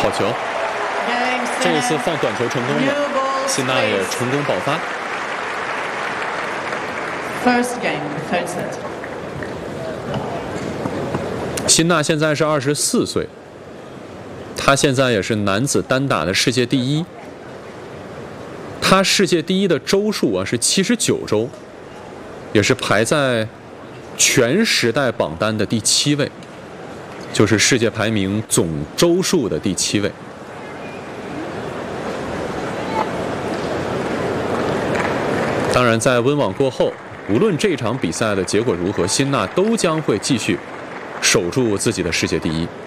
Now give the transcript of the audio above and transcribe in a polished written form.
好球！这一次放短球成功了，辛纳也成功爆发。辛纳现在是24岁，他现在也是男子单打的世界第一。他世界第一的周数啊是79周，也是排在全时代榜单的第7位。就是世界排名总周数的第7位。当然，在温网过后，无论这场比赛的结果如何，辛纳都将会继续守住自己的世界第一。